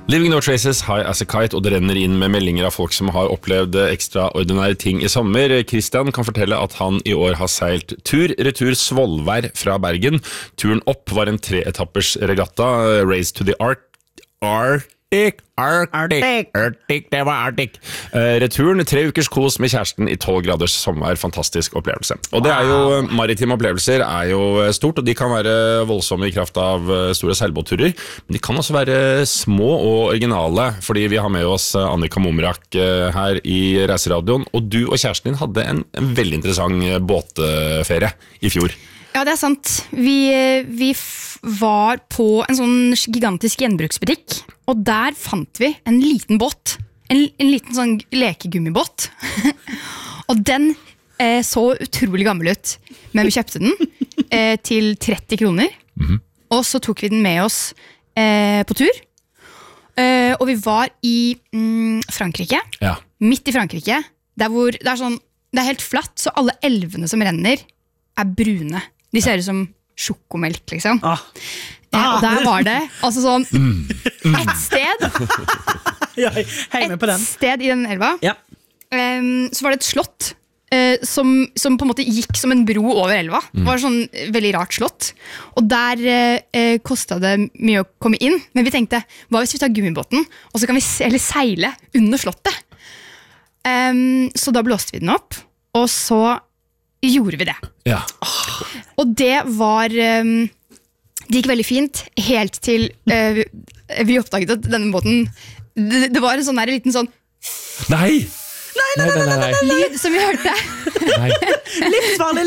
Leaving no traces, high as a kite, og det renner inn med meldinger av folk som har opplevd ekstraordinære ting i sommer. Christian kan fortelle at han i år har seilt tur-retur Svolvær fra Bergen. Turen opp var en 3-etappers regatta, Race to the Arctic, det var Arctic. Returen, 3 ukers kos med kjæresten i 12 graders sommer, fantastisk opplevelse. Og det jo, maritime opplevelser jo stort, og de kan være voldsomme i kraft av store seilbåtturer, men de kan også være små og originale, fordi vi har med oss Annika Momrak her i Reiseradioen, og du og kjæresten din hadde en veldig interessant båtferie i fjor. Ja, det sant. Vi var på en sånn gigantisk gjenbruksbutikk, og der fant vi en liten båt. En liten sånn lekegummibåt. Og den så utrolig gammel ut, men vi kjøpte den til 30 kroner. Og så tok vi den med oss på tur. Og vi var i Frankrike, midt i Frankrike, der hvor det sånn, det helt flatt, så alle elvene som renner brune. De ser ut som sjokomelk, liksom. Og der var det altså sånn et sted et sted i den elva så var det et slott som på en måte gikk som en bro over elva. Det var sånn veldig rart slott. Og der kostet det mye å komme inn, men vi tenkte, hva hvis vi tar gummibåten, og så kan vi seile under slottet? Så da blåste vi den opp, og så gjorde vi det. Og det var det gikk veldig fint helt til vi oppdaget at denne båten det var en sånn der liten sånn Nei! lyd som vi hørte. Livsfarlig